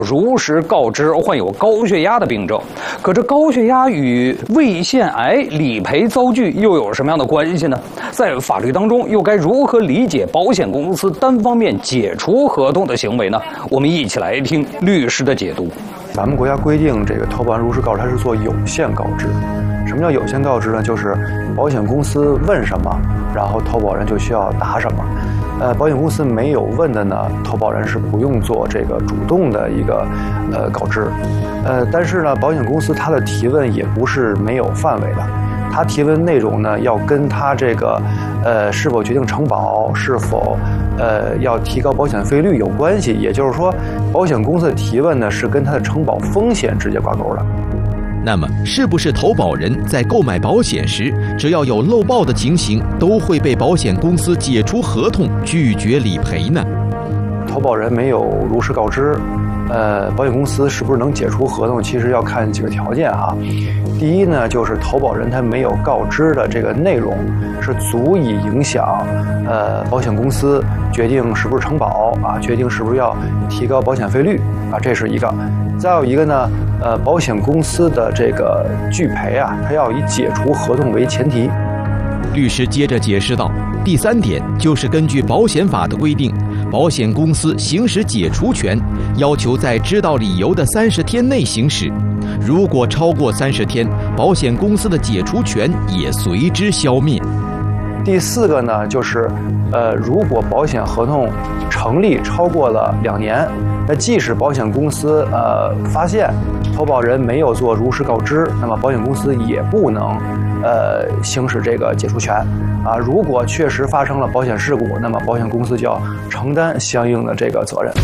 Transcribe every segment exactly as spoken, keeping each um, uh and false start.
如实告知患有高血压的病症。可这高血压与胃腺癌理赔遭拒又有什么样的关系呢？在法律当中又该如何理解保险公司单方面解除合同的行为呢？我们一起来听律师的解读。 咱们国家规定，这个投保人如实告知，它是做有限告知。什么叫有限告知呢？就是保险公司问什么，然后投保人就需要答什么。呃，保险公司没有问的呢，投保人是不用做这个主动的一个呃告知。呃，但是呢，保险公司它的提问也不是没有范围的，它提问内容呢要跟它这个呃是否决定承保，是否呃要提高保险费率有关系。也就是说，保险公司的提问呢是跟它的承保风险直接挂钩的。 那么，是不是投保人在购买保险时，只要有漏报的情形，都会被保险公司解除合同，拒绝理赔呢？ 投保人没有如实告知，呃，保险公司是不是能解除合同？其实要看几个条件哈。第一呢，就是投保人他没有告知的这个内容是足以影响呃保险公司决定是不是承保啊，决定是不是要提高保险费率啊，这是一个。再有一个呢，呃，保险公司的这个拒赔啊，它要以解除合同为前提。 律师接着解释道，第三点就是根据保险法的规定，保险公司行使解除权，要求在知道理由的三十天内行使。如果超过三十天，保险公司的解除权也随之消灭。 第四个呢，就是呃，如果保险合同成立超过了两年，那即使保险公司呃发现投保人没有做如实告知，那么保险公司也不能呃行使这个解除权啊。如果确实发生了保险事故，那么保险公司就要承担相应的这个责任。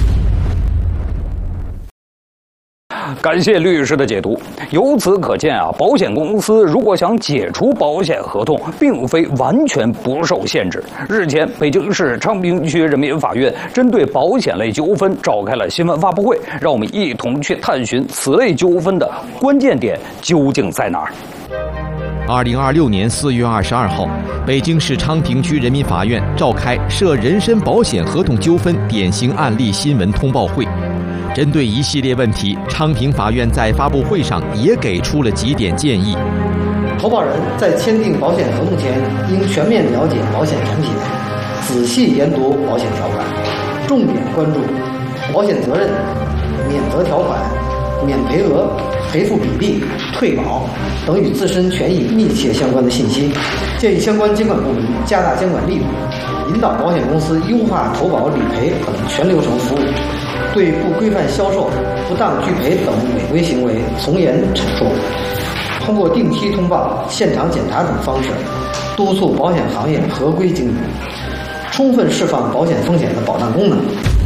感谢律师的解读。由此可见啊，保险公司如果想解除保险合同，并非完全不受限制。日前，北京市昌平区人民法院针对保险类纠纷召开了新闻发布会，让我们一同去探寻此类纠纷的关键点究竟在哪儿。 二零二六年四月二十二号，北京市昌平区人民法院召开涉人身保险合同纠纷典型案例新闻通报会。针对一系列问题，昌平法院在发布会上也给出了几点建议。 投保人在签订保险合同前，应全面了解保险产品，仔细研读保险条款，重点关注保险责任、免责条款、免赔额、赔付比例、退保等与自身权益密切相关的信息。建议相关监管部门加大监管力度，引导保险公司优化投保、理赔等全流程服务，对不规范销售、不当拒赔等违规行为从严惩处。通过定期通报、现场检查等方式，督促保险行业合规经营，充分释放保险风险的保障功能。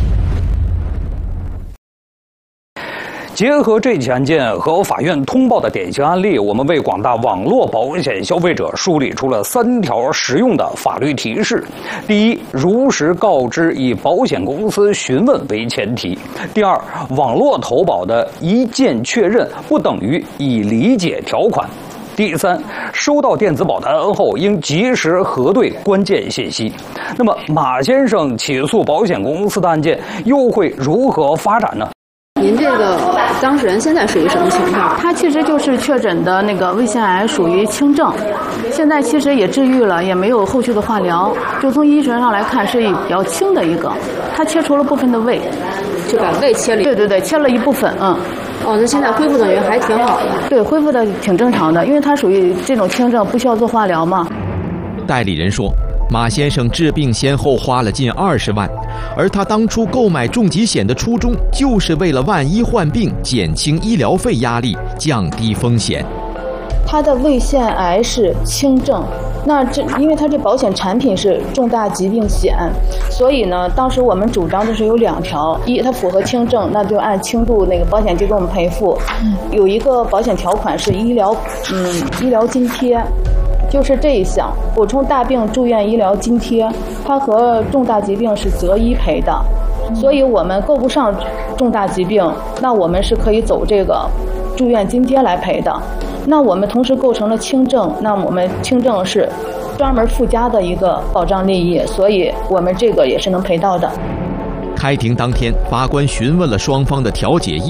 结合这起案件和法院通报的典型案例，我们为广大网络保险消费者梳理出了三条实用的法律提示。第一，如实告知以保险公司询问为前提。第二，网络投保的一键确认不等于已理解条款。第三，收到电子保单后应及时核对关键信息。那么，马先生起诉保险公司的案件又会如何发展呢？ 您这个当事人现在属于什么情况？ 他其实就是确诊的那个胃腺癌，属于轻症，现在其实也治愈了，也没有后续的化疗。就从医学上来看，是比较轻的一个。他切除了部分的胃， 就把胃切了。 对对对，切了一部分，嗯。 哦，那现在恢复等于还挺好的。 对，恢复的挺正常的，因为他属于这种轻症，不需要做化疗嘛。 代理人说，马先生治病先后花了近二十万，而他当初购买重疾险的初衷，就是为了万一患病，减轻医疗费压力，降低风险。 他的胃腺癌是轻症，那这因为他这保险产品是重大疾病险，所以呢，当时我们主张的是有两条：一，它符合轻症，那就按轻度那个保险就给我们赔付；有一个保险条款是医疗，嗯，医疗津贴。就是这一项补充大病住院医疗津贴，它和重大疾病是择一赔的，所以我们够不上重大疾病，那我们是可以走这个住院津贴来赔的。那我们同时构成了轻症，那我们轻症是专门附加的一个保障利益，所以我们这个也是能赔到的。 开庭当天，法官询问了双方的调解意